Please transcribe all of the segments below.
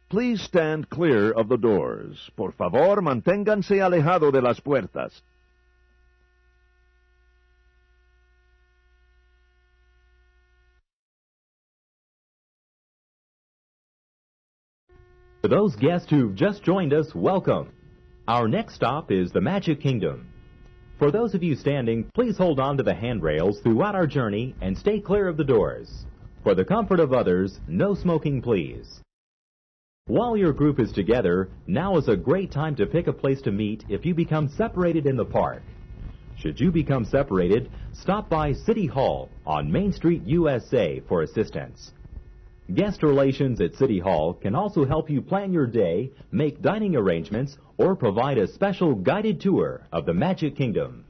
Please stand clear of the doors. Por favor, manténganse alejado de las puertas. For those guests who've just joined us, welcome. Our next stop is the Magic Kingdom. For those of you standing, please hold on to the handrails throughout our journey and stay clear of the doors. For the comfort of others, no smoking, please. While your group is together, now is a great time to pick a place to meet if you become separated in the park. Should you become separated, stop by City Hall on Main Street, USA for assistance. Guest relations at City Hall can also help you plan your day, make dining arrangements, or provide a special guided tour of the Magic Kingdom.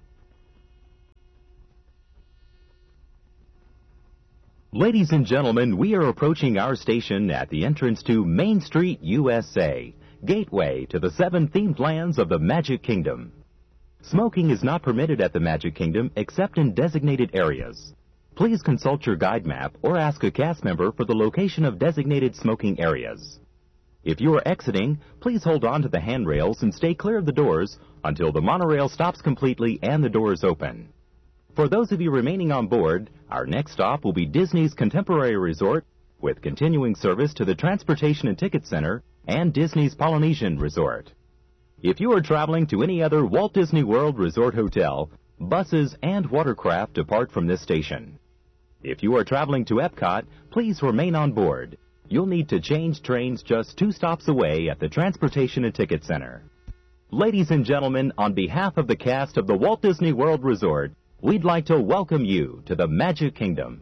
Ladies and gentlemen, we are approaching our station at the entrance to Main Street, USA, gateway to the 7 themed lands of the Magic Kingdom. Smoking is not permitted at the Magic Kingdom except in designated areas. Please consult your guide map or ask a cast member for the location of designated smoking areas. If you are exiting, please hold on to the handrails and stay clear of the doors until the monorail stops completely and the doors open. For those of you remaining on board, our next stop will be Disney's Contemporary Resort with continuing service to the Transportation and Ticket Center and Disney's Polynesian Resort. If you are traveling to any other Walt Disney World Resort hotel, buses and watercraft depart from this station. If you are traveling to Epcot, please remain on board. You'll need to change trains just 2 stops away at the Transportation and Ticket Center. Ladies and gentlemen, on behalf of the cast of the Walt Disney World Resort, we'd like to welcome you to the Magic Kingdom.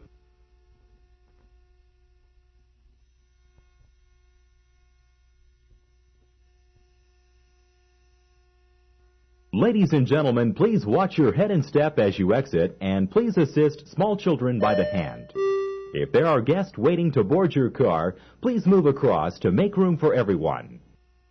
Ladies and gentlemen, please watch your head and step as you exit, and please assist small children by the hand. If there are guests waiting to board your car, please move across to make room for everyone.